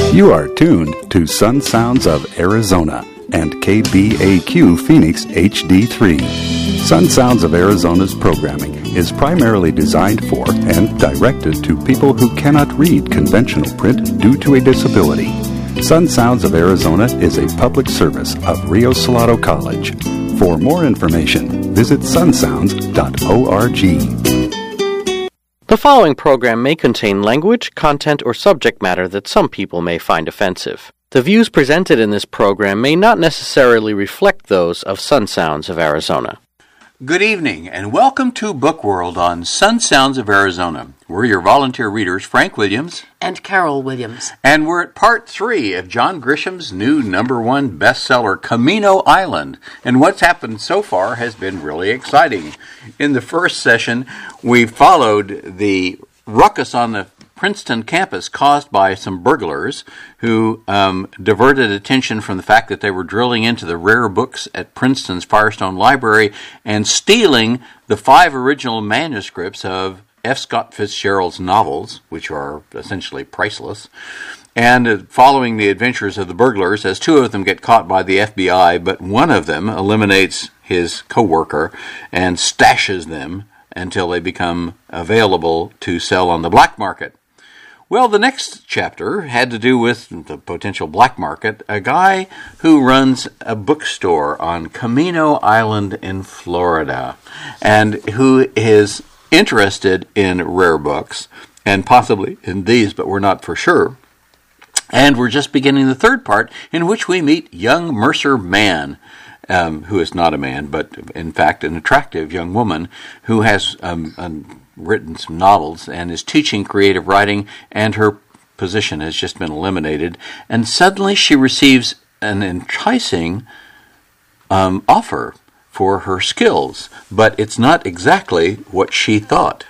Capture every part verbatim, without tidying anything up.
You are tuned to Sun Sounds of Arizona and K B A Q Phoenix H D three. Sun Sounds of Arizona's programming is primarily designed for and directed to people who cannot read conventional print due to a disability. Sun Sounds of Arizona is a public service of Rio Salado College. For more information, visit sun sounds dot org. The following program may contain language, content, or subject matter that some people may find offensive. The views presented in this program may not necessarily reflect those of Sun Sounds of Arizona. Good evening, and welcome to Book World on Sun Sounds of Arizona. We're your volunteer readers, Frank Williams and Carol Williams. And we're at part three of John Grisham's new number one bestseller, Camino Island. And what's happened so far has been really exciting. In the first session, we followed the ruckus on the Princeton campus caused by some burglars who um, diverted attention from the fact that they were drilling into the rare books at Princeton's Firestone Library and stealing the five original manuscripts of F. Scott Fitzgerald's novels, which are essentially priceless, and uh, following the adventures of the burglars as two of them get caught by the F B I, but one of them eliminates his co-worker and stashes them until they become available to sell on the black market. Well, the next chapter had to do with the potential black market, a guy who runs a bookstore on Camino Island in Florida, and who is interested in rare books, and possibly in these, but we're not for sure. And we're just beginning the third part, in which we meet young Mercer Mann, um, who is not a man, but in fact an attractive young woman who has um, um, written some novels and is teaching creative writing, and her position has just been eliminated. And suddenly she receives an enticing um, offer for her skills, but it's not exactly what she thought.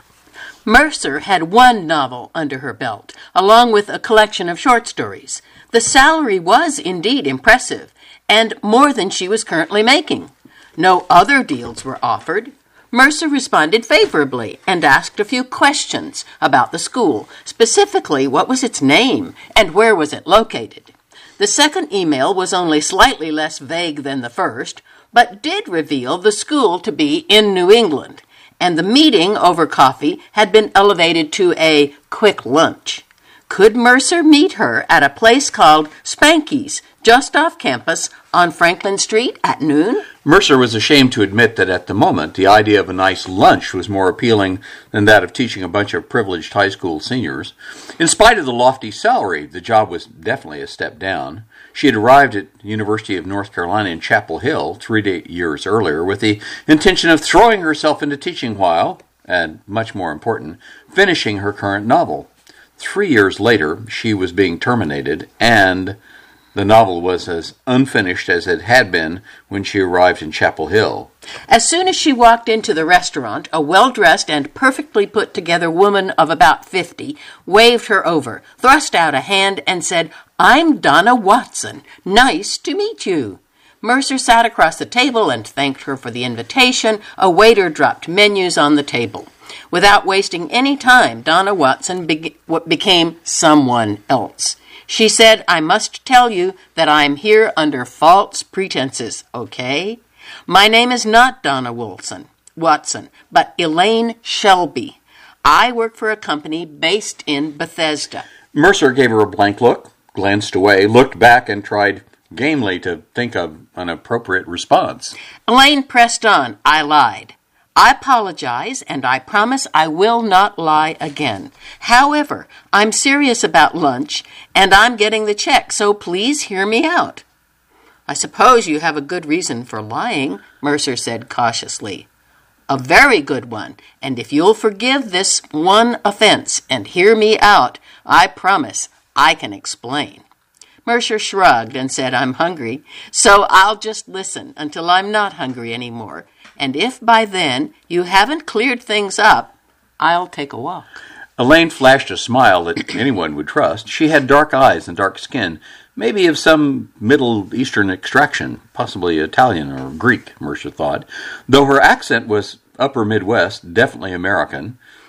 Mercer had one novel under her belt, along with a collection of short stories. The salary was indeed impressive, and more than she was currently making. No other deals were offered. Mercer responded favorably and asked a few questions about the school, specifically what was its name and where was it located. The second email was only slightly less vague than the first, but did reveal the school to be in New England, and the meeting over coffee had been elevated to a quick lunch. Could Mercer meet her at a place called Spanky's, just off campus on Franklin Street at noon? Mercer was ashamed to admit that at the moment the idea of a nice lunch was more appealing than that of teaching a bunch of privileged high school seniors. In spite of the lofty salary, the job was definitely a step down. She had arrived at the University of North Carolina in Chapel Hill three years earlier with the intention of throwing herself into teaching while, and much more important, finishing her current novel. Three years later, she was being terminated, and the novel was as unfinished as it had been when she arrived in Chapel Hill. As soon as she walked into the restaurant, a well-dressed and perfectly put-together woman of about fifty waved her over, thrust out a hand, and said, "I'm Donna Watson. Nice to meet you." Mercer sat across the table and thanked her for the invitation. A waiter dropped menus on the table. Without wasting any time, Donna Watson be- became someone else. She said, "I must tell you that I'm here under false pretenses, okay? My name is not Donna Wilson, Watson, but Elaine Shelby. I work for a company based in Bethesda." Mercer gave her a blank look, glanced away, looked back, and tried gamely to think of an appropriate response. Elaine pressed on. "I lied. I apologize, and I promise I will not lie again. However, I'm serious about lunch, and I'm getting the check, so please hear me out." "I suppose you have a good reason for lying," Mercer said cautiously. "A very good one, and if you'll forgive this one offense and hear me out, I promise I can explain." Mercer shrugged and said, "I'm hungry, so I'll just listen until I'm not hungry anymore. And if by then you haven't cleared things up, I'll take a walk." Elaine flashed a smile that anyone would trust. She had dark eyes and dark skin, maybe of some Middle Eastern extraction, possibly Italian or Greek, Mercer thought. Though her accent was upper Midwest, definitely American.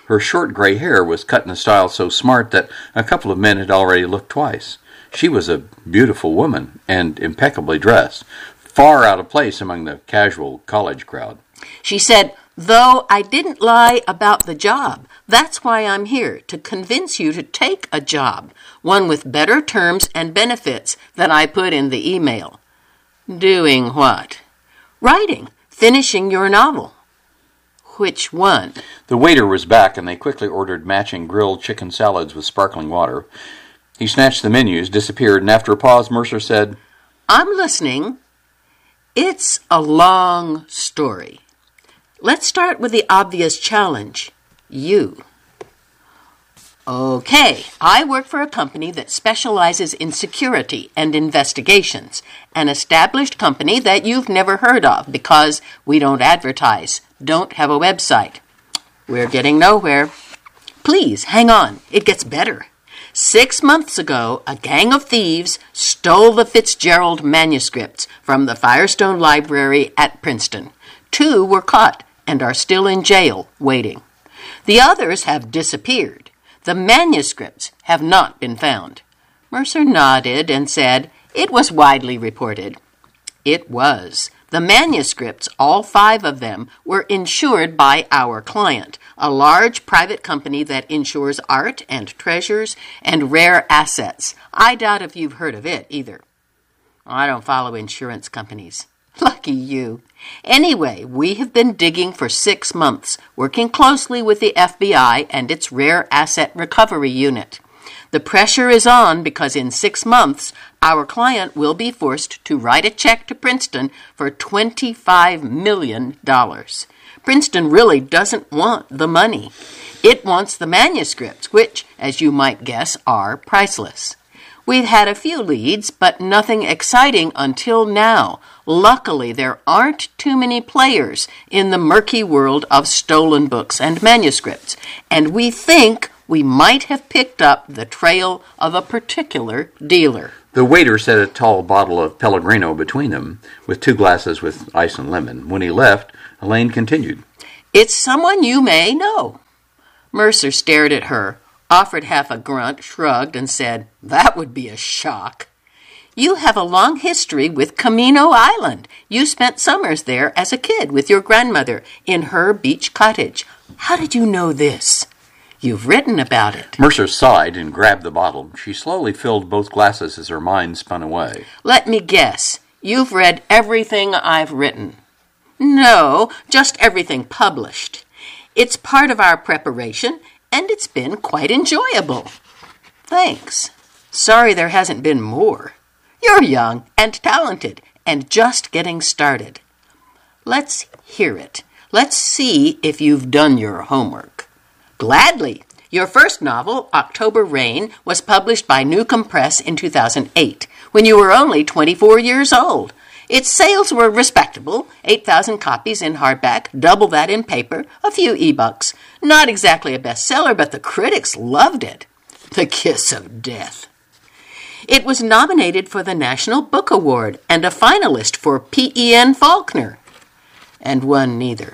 Her short gray hair was cut in a style so smart that a couple of men had already looked twice. She was a beautiful woman and impeccably dressed, far out of place among the casual college crowd. She said, "Though I didn't lie about the job, that's why I'm here, to convince you to take a job, one with better terms and benefits than I put in the email." "Doing what?" "Writing, finishing your novel." "Which one?" The waiter was back, and they quickly ordered matching grilled chicken salads with sparkling water. He snatched the menus, disappeared, and after a pause, Mercer said, "I'm listening. It's a long story. Let's start with the obvious challenge. You." "Okay, I work for a company that specializes in security and investigations, an established company that you've never heard of because we don't advertise, don't have a website. We're getting nowhere. Please, hang on, it gets better. Six months ago, a gang of thieves stole the Fitzgerald manuscripts from the Firestone Library at Princeton. Two were caught and are still in jail waiting. The others have disappeared. The manuscripts have not been found." Mercer nodded and said, "It was widely reported." It was. The manuscripts, all five of them, were insured by our client, a large private company that insures art and treasures and rare assets. I doubt if you've heard of it either. I don't follow insurance companies. Lucky you. Anyway, we have been digging for six months, working closely with the F B I and its Rare Asset Recovery Unit. The pressure is on because in six months, our client will be forced to write a check to Princeton for twenty-five million dollars. Princeton really doesn't want the money. It wants the manuscripts, which, as you might guess, are priceless. We've had a few leads, but nothing exciting until now. Luckily, there aren't too many players in the murky world of stolen books and manuscripts, and we think we might have picked up the trail of a particular dealer. The waiter set a tall bottle of Pellegrino between them, with two glasses with ice and lemon. When he left, Elaine continued, "It's someone you may know." Mercer stared at her, offered half a grunt, shrugged, and said, "That would be a shock." "You have a long history with Camino Island. You spent summers there as a kid with your grandmother in her beach cottage. How did you know this? You've written about it." Mercer sighed and grabbed the bottle. She slowly filled both glasses as her mind spun away. "Let me guess. You've read everything I've written." "No, just everything published. It's part of our preparation, and it's been quite enjoyable." "Thanks. Sorry there hasn't been more. You're young and talented and just getting started. Let's hear it. Let's see if you've done your homework." "Gladly. Your first novel, October Rain, was published by Newcomb Press in two thousand eight, when you were only twenty-four years old. Its sales were respectable, eight thousand copies in hardback, double that in paper, a few e-books. Not exactly a bestseller, but the critics loved it. The Kiss of Death. It was nominated for the National Book Award and a finalist for P E N Faulkner. And won neither.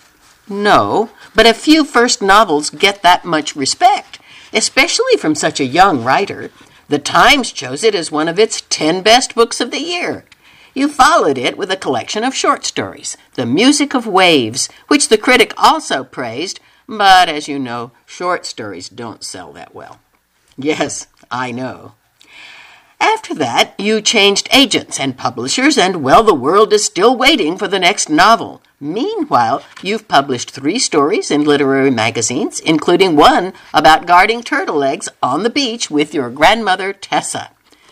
No, but a few first novels get that much respect, especially from such a young writer. The Times chose it as one of its ten best books of the year. You followed it with a collection of short stories, The Music of Waves, which the critic also praised, but as you know, short stories don't sell that well. Yes, I know. After that, you changed agents and publishers, and, well, the world is still waiting for the next novel. Meanwhile, you've published three stories in literary magazines, including one about guarding turtle eggs on the beach with your grandmother, Tessa.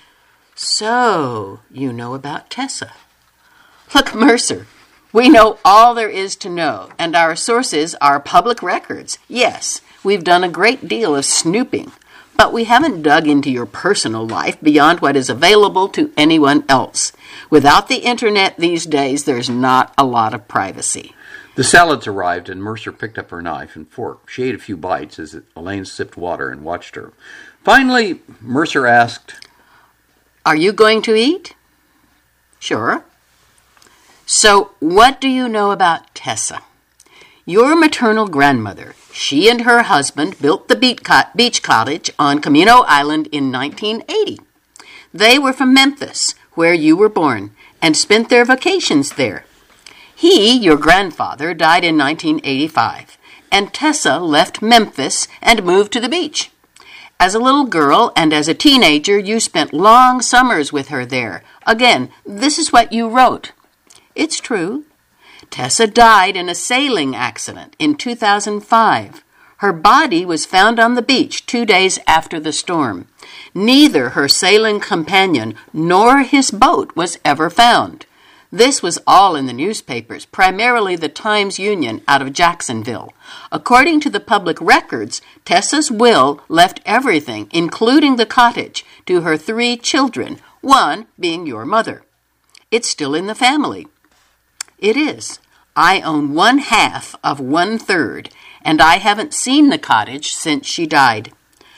So, you know about Tessa. Look, Mercer, we know all there is to know, and our sources are public records. Yes, we've done a great deal of snooping, but we haven't dug into your personal life beyond what is available to anyone else. Without the internet these days, there's not a lot of privacy. The salads arrived, and Mercer picked up her knife and fork. She ate a few bites as Elaine sipped water and watched her. Finally, Mercer asked, "Are you going to eat?" "Sure." "So, what do you know about Tessa?" Your maternal grandmother, she and her husband built the beach cottage on Camino Island in nineteen eighty. They were from Memphis, where you were born, and spent their vacations there. He, your grandfather, died in nineteen eighty-five, and Tessa left Memphis and moved to the beach. As a little girl and as a teenager, you spent long summers with her there. Again, this is what you wrote. It's true. Tessa died in a sailing accident in two thousand five. Her body was found on the beach two days after the storm. Neither her sailing companion nor his boat was ever found. This was all in the newspapers, primarily the Times-Union out of Jacksonville. According to the public records, Tessa's will left everything, including the cottage, to her three children, one being your mother. It's still in the family. It is. I own one half of one third, and I haven't seen the cottage since she died.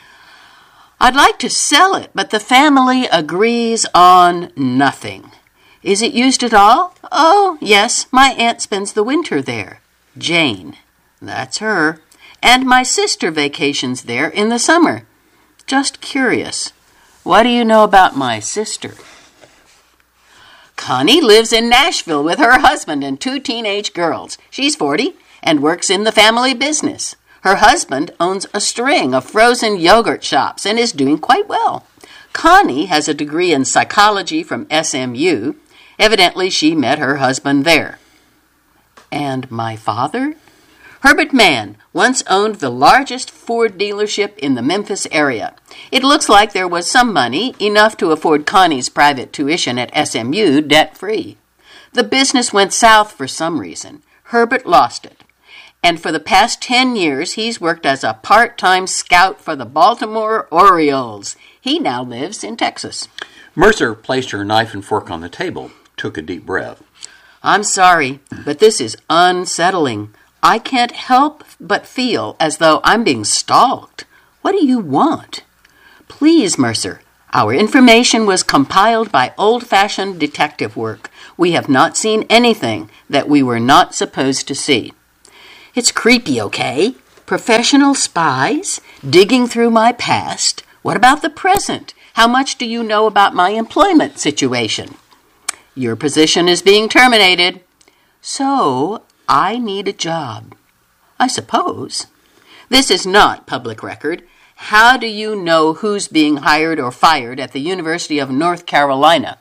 I'd like to sell it, but the family agrees on nothing. Is it used at all? Oh, yes, my aunt spends the winter there. Jane, that's her. And my sister vacations there in the summer. Just curious, what do you know about my sister? Connie lives in Nashville with her husband and two teenage girls. She's forty and works in the family business. Her husband owns a string of frozen yogurt shops and is doing quite well. Connie has a degree in psychology from S M U. Evidently, she met her husband there. And my father? Herbert Mann once owned the largest Ford dealership in the Memphis area. It looks like there was some money, enough to afford Connie's private tuition at S M U debt-free. The business went south for some reason. Herbert lost it. And for the past ten years, he's worked as a part-time scout for the Baltimore Orioles. He now lives in Texas. Mercer placed her knife and fork on the table, took a deep breath. I'm sorry, but this is unsettling. I can't help but feel as though I'm being stalked. What do you want? Please, Mercer, our information was compiled by old-fashioned detective work. We have not seen anything that we were not supposed to see. It's creepy, okay? Professional spies digging through my past. What about the present? How much do you know about my employment situation? Your position is being terminated. So, I need a job. I suppose. This is not public record. How do you know who's being hired or fired at the University of North Carolina?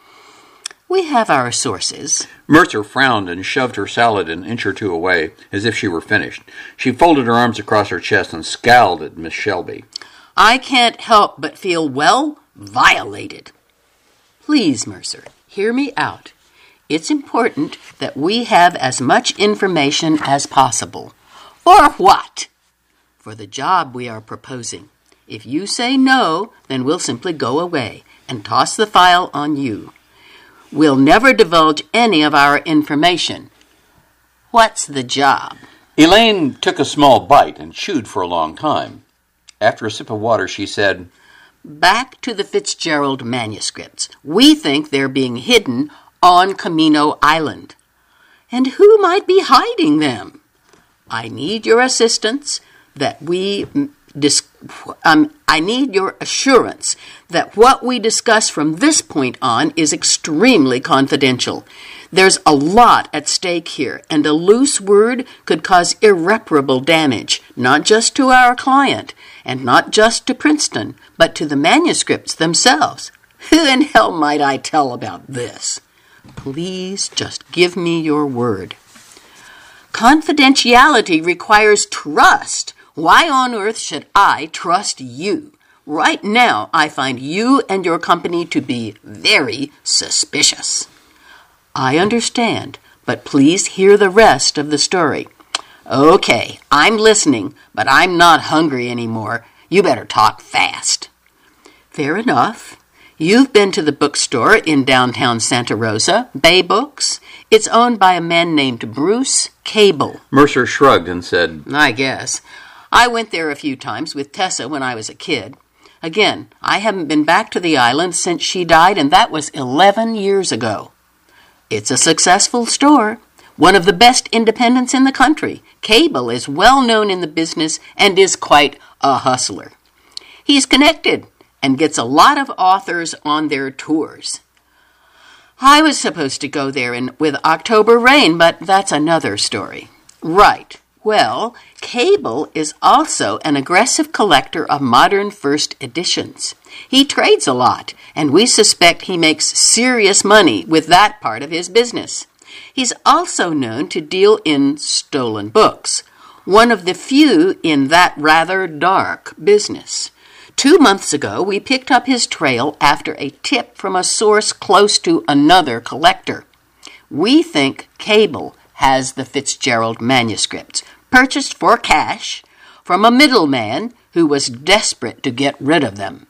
We have our sources. Mercer frowned and shoved her salad an inch or two away, as if she were finished. She folded her arms across her chest and scowled at Miss Shelby. I can't help but feel, well, violated. Please, Mercer, hear me out. It's important that we have as much information as possible. For what? For the job we are proposing. If you say no, then we'll simply go away and toss the file on you. We'll never divulge any of our information. What's the job? Elaine took a small bite and chewed for a long time. After a sip of water, she said, Back to the Fitzgerald manuscripts. We think they're being hidden on Camino Island. And who might be hiding them? I need your assistance that we... Dis- um, I need your assurance that what we discuss from this point on is extremely confidential. There's a lot at stake here, and a loose word could cause irreparable damage, not just to our client, and not just to Princeton, but to the manuscripts themselves. Who in hell might I tell about this? Please just give me your word. Confidentiality requires trust. Why on earth should I trust you? Right now, I find you and your company to be very suspicious. I understand, but please hear the rest of the story. Okay, I'm listening, but I'm not hungry anymore. You better talk fast. Fair enough. You've been to the bookstore in downtown Santa Rosa, Bay Books. It's owned by a man named Bruce Cable. Mercer shrugged and said, I guess. I went there a few times with Tessa when I was a kid. Again, I haven't been back to the island since she died, and that was eleven years ago. It's a successful store. one of the best independents in the country. Cable is well known in the business and is quite a hustler. He's connected and gets a lot of authors on their tours. I was supposed to go there in, with October Rain, but that's another story. Right. Well, Cable is also an aggressive collector of modern first editions. He trades a lot, and we suspect he makes serious money with that part of his business. He's also known to deal in stolen books, one of the few in that rather dark business. Two months ago, we picked up his trail after a tip from a source close to another collector. We think Cable has the Fitzgerald manuscripts, purchased for cash from a middleman who was desperate to get rid of them.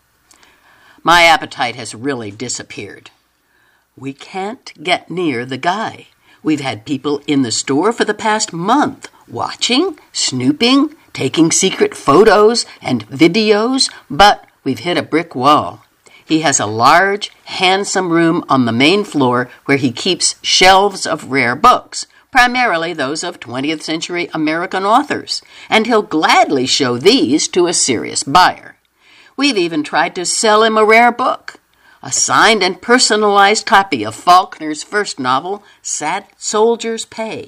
My appetite has really disappeared. We can't get near the guy. We've had people in the store for the past month, watching, snooping, taking secret photos and videos, but we've hit a brick wall. He has a large, handsome room on the main floor where he keeps shelves of rare books, primarily those of twentieth century American authors, and he'll gladly show these to a serious buyer. We've even tried to sell him a rare book, a signed and personalized copy of Faulkner's first novel, Sad Soldiers Pay.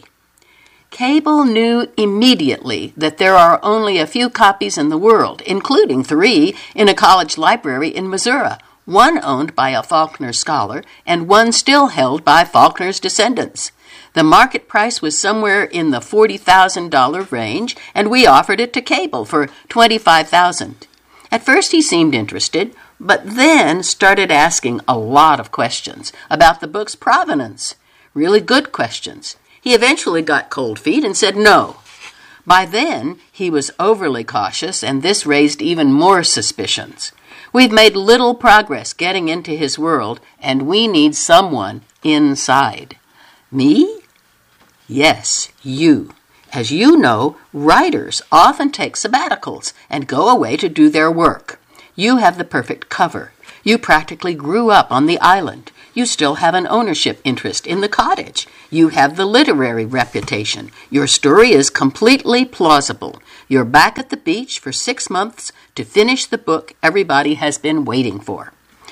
Cable knew immediately that there are only a few copies in the world, including three in a college library in Missouri, one owned by a Faulkner scholar and one still held by Faulkner's descendants. The market price was somewhere in the forty thousand dollars range, and we offered it to Cable for twenty-five thousand dollars. At first he seemed interested, but then started asking a lot of questions about the book's provenance. Really good questions. He eventually got cold feet and said no. By then, he was overly cautious, and this raised even more suspicions. We've made little progress getting into his world, and we need someone inside. Me? Yes, you. As you know, writers often take sabbaticals and go away to do their work. You have the perfect cover. You practically grew up on the island. You still have an ownership interest in the cottage. You have the literary reputation. Your story is completely plausible. You're back at the beach for six months to finish the book everybody has been waiting for.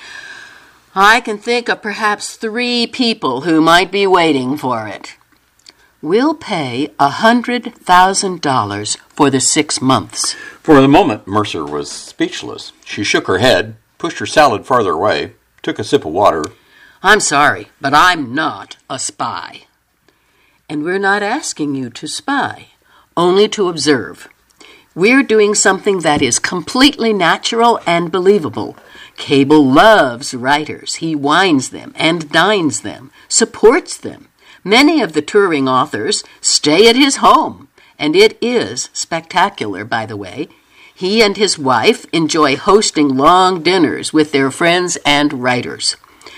I can think of perhaps three people who might be waiting for it. We'll pay a hundred thousand dollars for the six months. For the moment, Mercer was speechless. She shook her head, pushed her salad farther away, took a sip of water. I'm sorry, but I'm not a spy. And we're not asking you to spy, only to observe. We're doing something that is completely natural and believable. Cable loves writers. He wines them and dines them, supports them. Many of the touring authors stay at his home, and it is spectacular, by the way. He and his wife enjoy hosting long dinners with their friends and writers.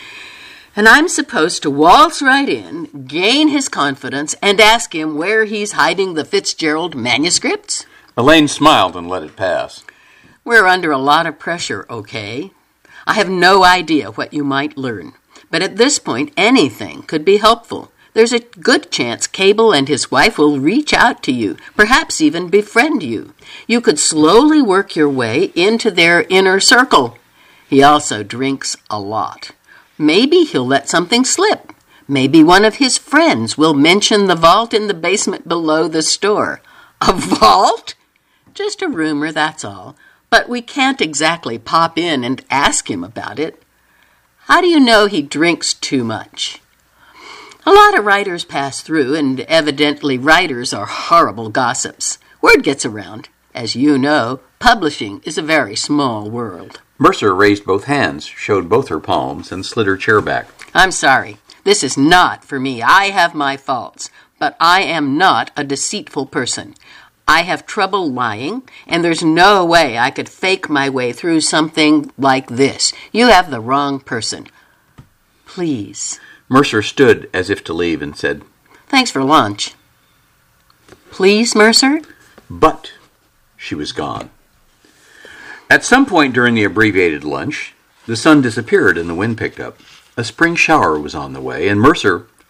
And I'm supposed to waltz right in, gain his confidence, and ask him where he's hiding the Fitzgerald manuscripts? Elaine smiled and let it pass. We're under a lot of pressure, okay? I have no idea what you might learn, but at this point, anything could be helpful. There's a good chance Cable and his wife will reach out to you, perhaps even befriend you. You could slowly work your way into their inner circle. He also drinks a lot. Maybe he'll let something slip. Maybe one of his friends will mention the vault in the basement below the store. A vault? Just a rumor, that's all. But we can't exactly pop in and ask him about it. How do you know he drinks too much? A lot of writers pass through, and evidently writers are horrible gossips. Word gets around. As you know, publishing is a very small world. Mercer raised both hands, showed both her palms, and slid her chair back. I'm sorry. This is not for me. I have my faults, but I am not a deceitful person. I have trouble lying, and there's no way I could fake my way through something like this. You have the wrong person. Please. Mercer stood as if to leave and said, Thanks for lunch. Please, Mercer? But she was gone. At some point during the abbreviated lunch, the sun disappeared and the wind picked up. A spring shower was on the way, and Mercer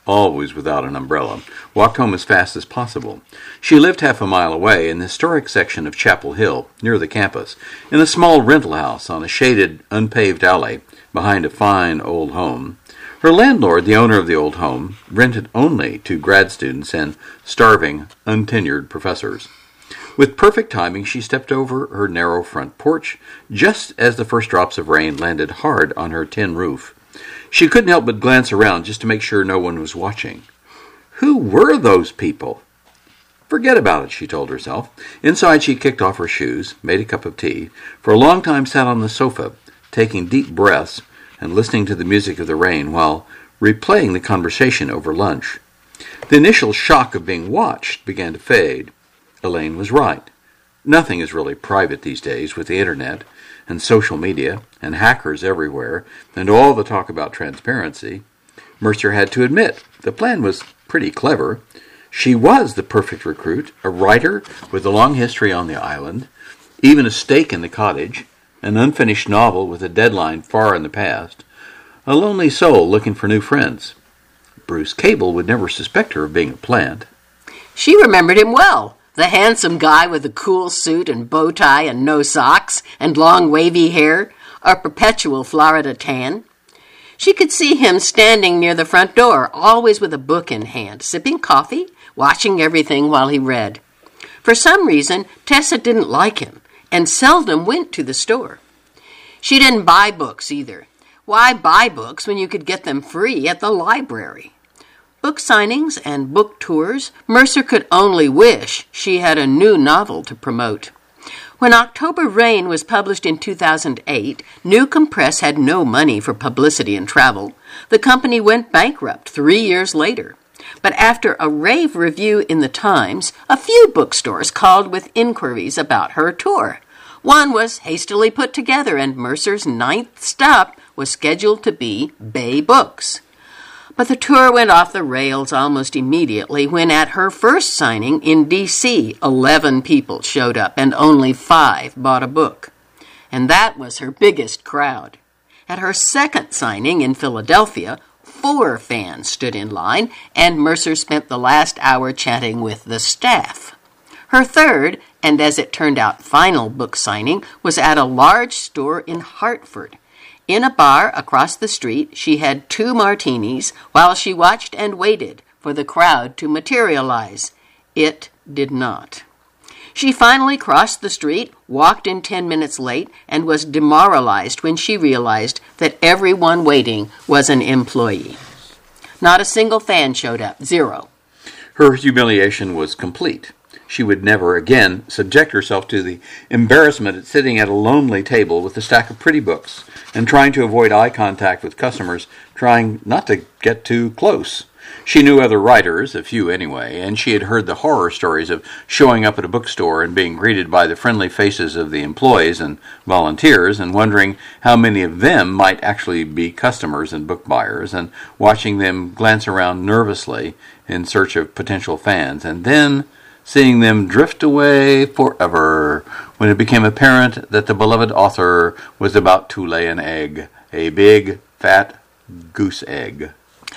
always without an umbrella, walked home as fast as possible. She lived half a mile away in the historic section of Chapel Hill, near the campus, in a small rental house on a shaded, unpaved alley behind a fine old home. Her landlord, the owner of the old home, rented only to grad students and starving, untenured professors. With perfect timing, she stepped over her narrow front porch just as the first drops of rain landed hard on her tin roof. She couldn't help but glance around just to make sure no one was watching. Who were those people? Forget about it, she told herself. Inside, she kicked off her shoes, made a cup of tea, for a long time sat on the sofa, taking deep breaths and listening to the music of the rain while replaying the conversation over lunch. The initial shock of being watched began to fade. Elaine was right. Nothing is really private these days with the internet and social media and hackers everywhere and all the talk about transparency. Mercer had to admit the plan was pretty clever. She was the perfect recruit, a writer with a long history on the island, even a stake in the cottage, an unfinished novel with a deadline far in the past, a lonely soul looking for new friends. Bruce Cable would never suspect her of being a plant. She remembered him well. The handsome guy with a cool suit and bow tie and no socks and long wavy hair, a perpetual Florida tan. She could see him standing near the front door, always with a book in hand, sipping coffee, watching everything while he read. For some reason, Tessa didn't like him and seldom went to the store. She didn't buy books either. Why buy books when you could get them free at the library? Book signings and book tours, Mercer could only wish she had a new novel to promote. When October Rain was published in two thousand eight, Newcomb Press had no money for publicity and travel. The company went bankrupt three years later. But after a rave review in the Times, a few bookstores called with inquiries about her tour. One was hastily put together, and Mercer's ninth stop was scheduled to be Bay Books. But the tour went off the rails almost immediately when at her first signing in D C, eleven people showed up and only five bought a book. And that was her biggest crowd. At her second signing in Philadelphia, four fans stood in line, and Mercer spent the last hour chatting with the staff. Her third, and as it turned out final book signing, was at a large store in Hartford. In a bar across the street, she had two martinis while she watched and waited for the crowd to materialize. It did not. She finally crossed the street, walked in ten minutes late, and was demoralized when she realized that everyone waiting was an employee. Not a single fan showed up. Zero. Her humiliation was complete. She would never again subject herself to the embarrassment of sitting at a lonely table with a stack of pretty books and trying to avoid eye contact with customers, trying not to get too close. She knew other writers, a few anyway, and she had heard the horror stories of showing up at a bookstore and being greeted by the friendly faces of the employees and volunteers and wondering how many of them might actually be customers and book buyers and watching them glance around nervously in search of potential fans, and then seeing them drift away forever when it became apparent that the beloved author was about to lay an egg, a big, fat goose egg.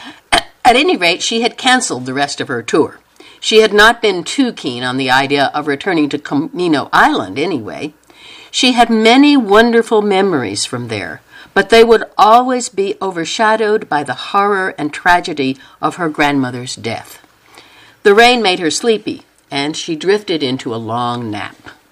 At any rate, she had canceled the rest of her tour. She had not been too keen on the idea of returning to Camino Island anyway. She had many wonderful memories from there, but they would always be overshadowed by the horror and tragedy of her grandmother's death. The rain made her sleepy, and she drifted into a long nap.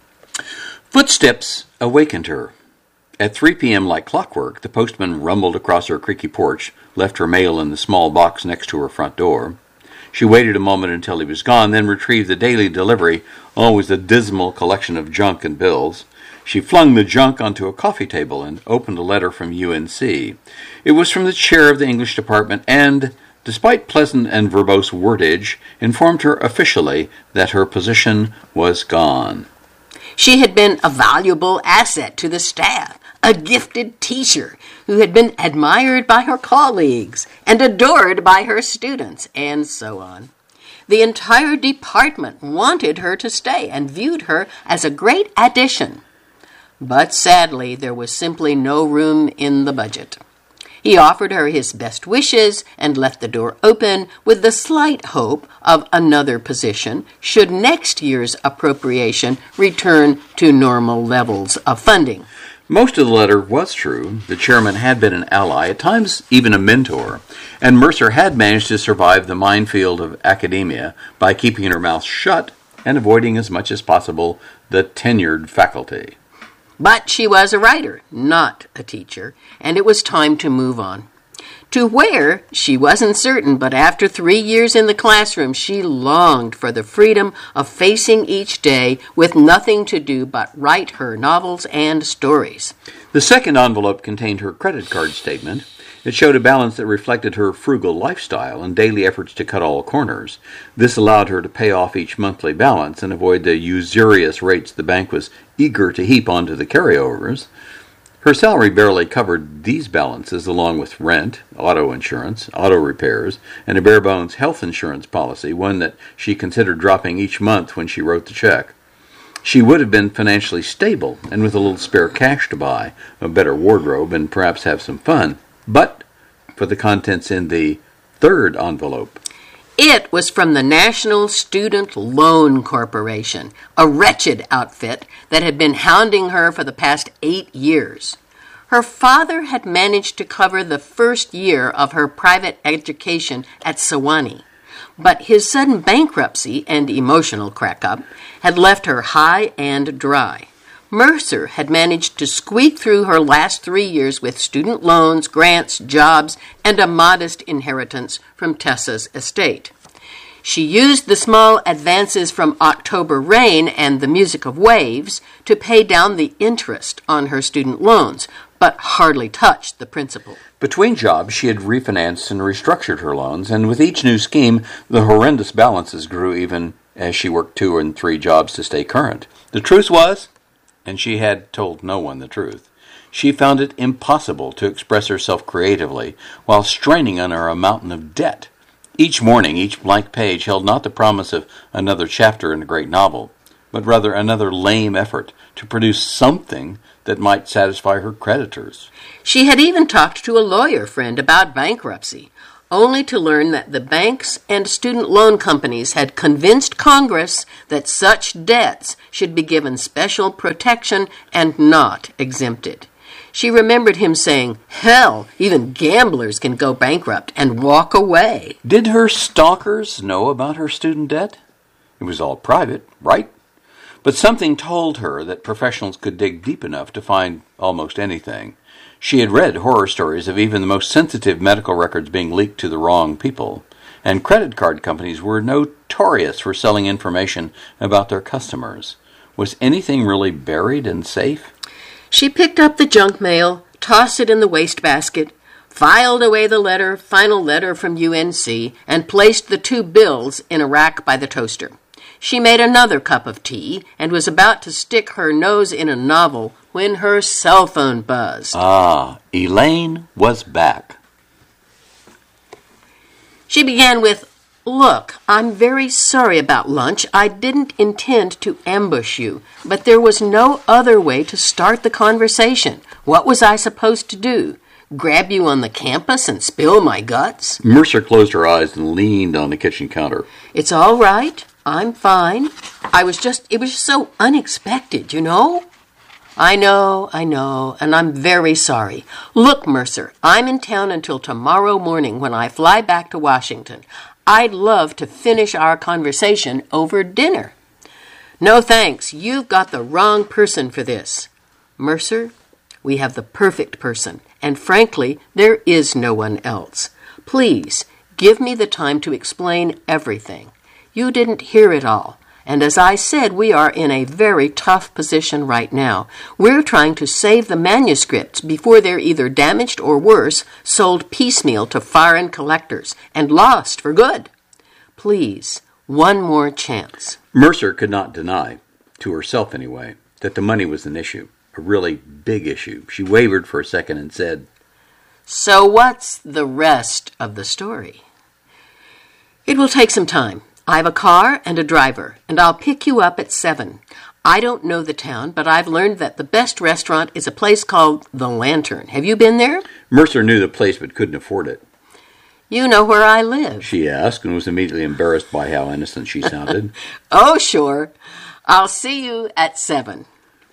Footsteps awakened her. At three p.m. like clockwork, the postman rumbled across her creaky porch, left her mail in the small box next to her front door. She waited a moment until he was gone, then retrieved the daily delivery, always a dismal collection of junk and bills. She flung the junk onto a coffee table and opened a letter from U N C. It was from the chair of the English department and, despite pleasant and verbose wordage, informed her officially that her position was gone. She had been a valuable asset to the staff, a gifted teacher who had been admired by her colleagues and adored by her students, and so on. The entire department wanted her to stay and viewed her as a great addition. But sadly, there was simply no room in the budget. He offered her his best wishes and left the door open with the slight hope of another position should next year's appropriation return to normal levels of funding. Most of the letter was true. The chairman had been an ally, at times even a mentor, and Mercer had managed to survive the minefield of academia by keeping her mouth shut and avoiding as much as possible the tenured faculty. But she was a writer, not a teacher, and it was time to move on. To where, she wasn't certain, but after three years in the classroom, she longed for the freedom of facing each day with nothing to do but write her novels and stories. The second envelope contained her credit card statement. It showed a balance that reflected her frugal lifestyle and daily efforts to cut all corners. This allowed her to pay off each monthly balance and avoid the usurious rates the bank was eager to heap onto the carryovers. Her salary barely covered these balances, along with rent, auto insurance, auto repairs, and a bare-bones health insurance policy, one that she considered dropping each month when she wrote the check. She would have been financially stable and with a little spare cash to buy a better wardrobe and perhaps have some fun. But for the contents in the third envelope. It was from the National Student Loan Corporation, a wretched outfit that had been hounding her for the past eight years. Her father had managed to cover the first year of her private education at Sewanee, but his sudden bankruptcy and emotional crack-up had left her high and dry. Mercer had managed to squeak through her last three years with student loans, grants, jobs, and a modest inheritance from Tessa's estate. She used the small advances from October Rain and the Music of Waves to pay down the interest on her student loans, but hardly touched the principal. Between jobs, she had refinanced and restructured her loans, and with each new scheme, the horrendous balances grew even as she worked two and three jobs to stay current. The truth was, and she had told no one the truth, she found it impossible to express herself creatively while straining under a mountain of debt. Each morning, each blank page held not the promise of another chapter in a great novel, but rather another lame effort to produce something that might satisfy her creditors. She had even talked to a lawyer friend about bankruptcy, only to learn that the banks and student loan companies had convinced Congress that such debts should be given special protection and not exempted. She remembered him saying, "Hell, even gamblers can go bankrupt and walk away." Did her stalkers know about her student debt? It was all private, right? But something told her that professionals could dig deep enough to find almost anything. She had read horror stories of even the most sensitive medical records being leaked to the wrong people, and credit card companies were notorious for selling information about their customers. Was anything really buried and safe? She picked up the junk mail, tossed it in the wastebasket, filed away the letter, final letter from U N C, and placed the two bills in a rack by the toaster. She made another cup of tea and was about to stick her nose in a novel when her cell phone buzzed. Ah, Elaine was back. She began with, "Look, I'm very sorry about lunch. I didn't intend to ambush you, but there was no other way to start the conversation. What was I supposed to do? Grab you on the campus and spill my guts?" Mercer closed her eyes and leaned on the kitchen counter. "It's all right. I'm fine. I was just, it was just so unexpected, you know?" "I know, I know, and I'm very sorry. Look, Mercer, I'm in town until tomorrow morning when I fly back to Washington. I'd love to finish our conversation over dinner." "No thanks. You've got the wrong person for this." "Mercer, we have the perfect person, and frankly, there is no one else. Please, give me the time to explain everything. You didn't hear it all. And as I said, we are in a very tough position right now. We're trying to save the manuscripts before they're either damaged or worse, sold piecemeal to foreign collectors, and lost for good. Please, one more chance." Mercer could not deny, to herself anyway, that the money was an issue, a really big issue. She wavered for a second and said, "So what's the rest of the story?" "It will take some time. I have a car and a driver, and I'll pick you up at seven. I don't know the town, but I've learned that the best restaurant is a place called The Lantern. Have you been there? Mercer knew the place but couldn't afford it. You know where I live? She asked and was immediately embarrassed by how innocent she sounded. Oh, sure. I'll see you at seven.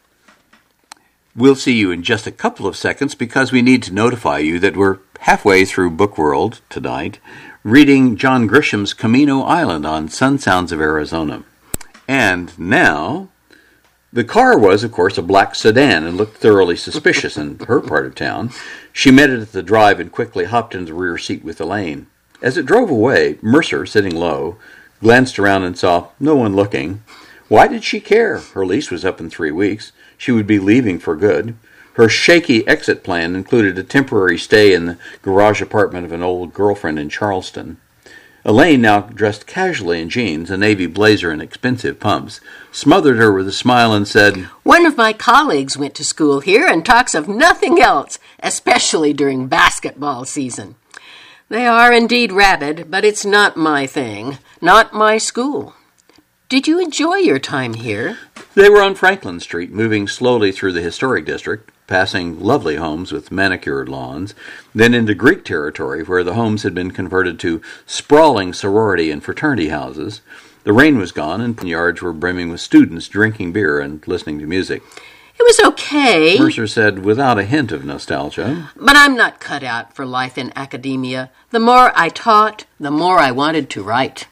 We'll see you in just a couple of seconds because we need to notify you that we're halfway through Book World tonight, reading John Grisham's Camino Island on Sun Sounds of Arizona. And now, the car was, of course, a black sedan and looked thoroughly suspicious in her part of town. She met it at the drive and quickly hopped into the rear seat with Elaine. As it drove away, Mercer, sitting low, glanced around and saw no one looking. Why did she care? Her lease was up in three weeks. She would be leaving for good. Her shaky exit plan included a temporary stay in the garage apartment of an old girlfriend in Charleston. Elaine, now dressed casually in jeans, a navy blazer, and expensive pumps, smothered her with a smile and said, One of my colleagues went to school here and talks of nothing else, especially during basketball season. They are indeed rabid, but it's not my thing, not my school. Did you enjoy your time here? They were on Franklin Street, moving slowly through the historic district, passing lovely homes with manicured lawns, then into Greek territory where the homes had been converted to sprawling sorority and fraternity houses. The rain was gone and the yards were brimming with students drinking beer and listening to music. It was okay, Mercer said without a hint of nostalgia. But I'm not cut out for life in academia. The more I taught, the more I wanted to write.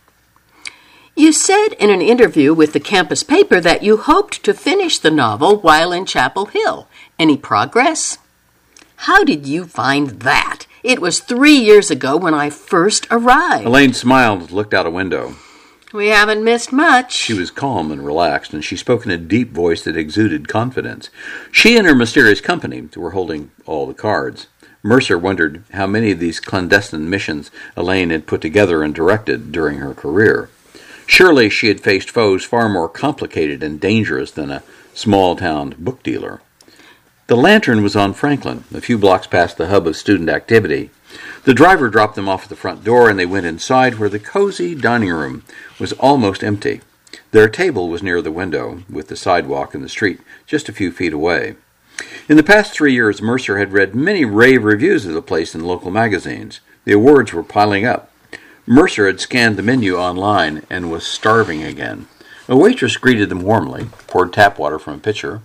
You said in an interview with the campus paper that you hoped to finish the novel while in Chapel Hill. Any progress? How did you find that? It was three years ago when I first arrived. Elaine smiled and looked out a window. We haven't missed much. She was calm and relaxed, and she spoke in a deep voice that exuded confidence. She and her mysterious company were holding all the cards. Mercer wondered how many of these clandestine missions Elaine had put together and directed during her career. Surely she had faced foes far more complicated and dangerous than a small-town book dealer. The Lantern was on Franklin, a few blocks past the hub of student activity. The driver dropped them off at the front door, and they went inside where the cozy dining room was almost empty. Their table was near the window, with the sidewalk and the street just a few feet away. In the past three years, Mercer had read many rave reviews of the place in local magazines. The awards were piling up. Mercer had scanned the menu online and was starving again. A waitress greeted them warmly, poured tap water from a pitcher.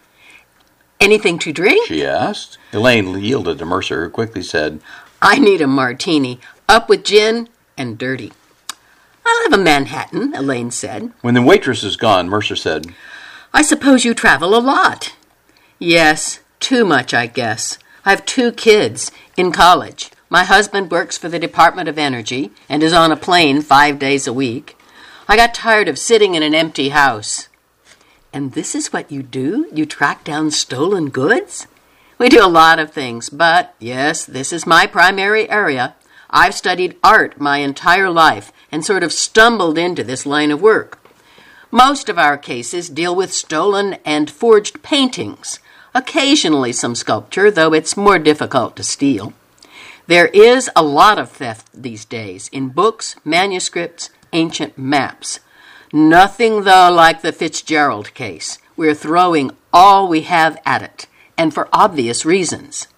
Anything to drink? She asked. Elaine yielded to Mercer, who quickly said, I need a martini, up with gin and dirty. I'll have a Manhattan, Elaine said. When the waitress was gone, Mercer said, I suppose you travel a lot. Yes, too much, I guess. I have two kids in college. My husband works for the Department of Energy and is on a plane five days a week. I got tired of sitting in an empty house. And this is what you do? You track down stolen goods? We do a lot of things, but yes, this is my primary area. I've studied art my entire life and sort of stumbled into this line of work. Most of our cases deal with stolen and forged paintings, occasionally some sculpture, though it's more difficult to steal. There is a lot of theft these days in books, manuscripts, ancient maps. Nothing, though, like the Fitzgerald case. We're throwing all we have at it, and for obvious reasons.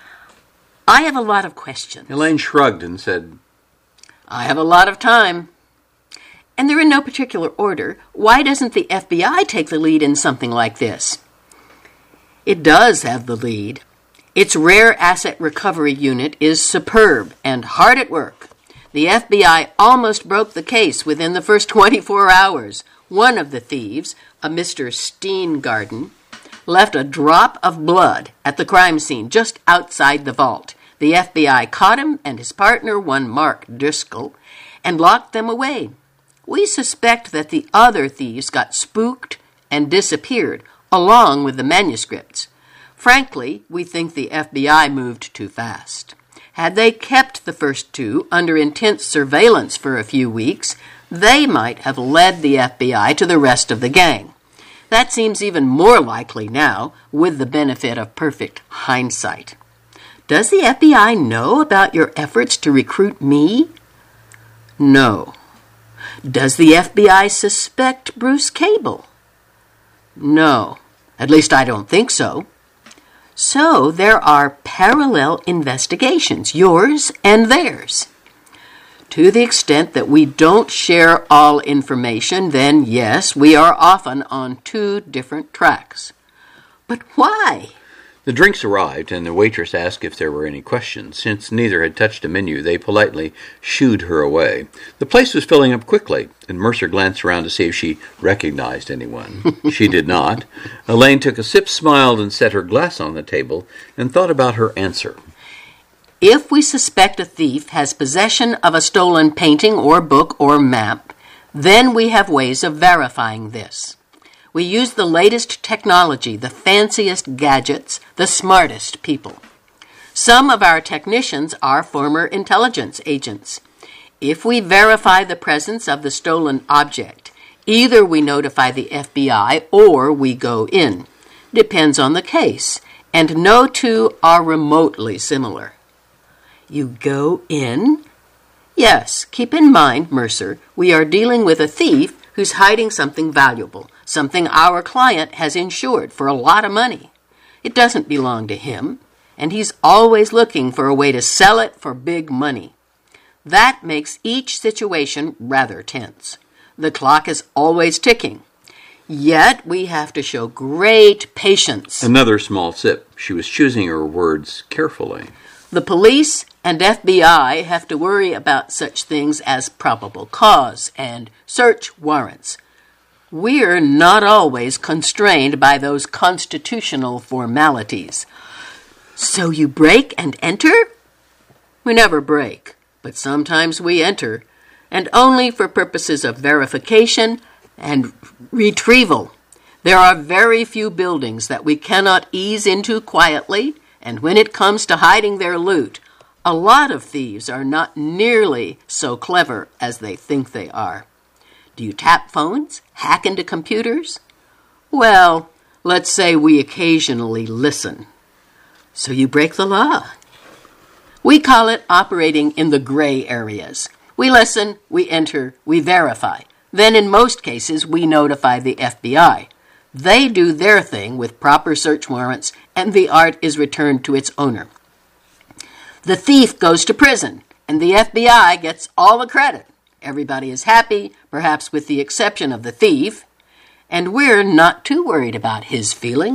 I have a lot of questions. Elaine shrugged and said, I have a lot of time. And they're in no particular order. Why doesn't the F B I take the lead in something like this? It does have the lead. Its Rare Asset Recovery Unit is superb and hard at work. The F B I almost broke the case within the first twenty-four hours. One of the thieves, a Mister Steengarden, left a drop of blood at the crime scene just outside the vault. The F B I caught him and his partner, one Mark Driscoll, and locked them away. We suspect that the other thieves got spooked and disappeared, along with the manuscripts. Frankly, we think the F B I moved too fast. Had they kept the first two under intense surveillance for a few weeks, they might have led the F B I to the rest of the gang. That seems even more likely now, with the benefit of perfect hindsight. Does the F B I know about your efforts to recruit me? No. Does the F B I suspect Bruce Cable? No, at least I don't think so. So there are parallel investigations, yours and theirs. To the extent that we don't share all information, then yes, we are often on two different tracks. But why? The drinks arrived, and the waitress asked if there were any questions. Since neither had touched a menu, they politely shooed her away. The place was filling up quickly, and Mercer glanced around to see if she recognized anyone. She did not. Elaine took a sip, smiled, and set her glass on the table, and thought about her answer. If we suspect a thief has possession of a stolen painting or book or map, then we have ways of verifying this. We use the latest technology, the fanciest gadgets, the smartest people. Some of our technicians are former intelligence agents. If we verify the presence of the stolen object, either we notify the F B I or we go in. Depends on the case, and no two are remotely similar. You go in? Yes, keep in mind, Mercer, we are dealing with a thief who's hiding something valuable, something our client has insured for a lot of money. It doesn't belong to him, and he's always looking for a way to sell it for big money. That makes each situation rather tense. The clock is always ticking. Yet we have to show great patience. Another small sip. She was choosing her words carefully. The police and F B I have to worry about such things as probable cause and search warrants. We're not always constrained by those constitutional formalities. So you break and enter? We never break, but sometimes we enter, and only for purposes of verification and retrieval. There are very few buildings that we cannot ease into quietly, and when it comes to hiding their loot, a lot of thieves are not nearly so clever as they think they are. Do you tap phones? Hack into computers? Well, let's say we occasionally listen. So you break the law. We call it operating in the gray areas. We listen, we enter, we verify. Then in most cases, we notify the F B I. They do their thing with proper search warrants, and the art is returned to its owner. The thief goes to prison, and the F B I gets all the credit. Everybody is happy, perhaps with the exception of the thief, and we're not too worried about his feelings.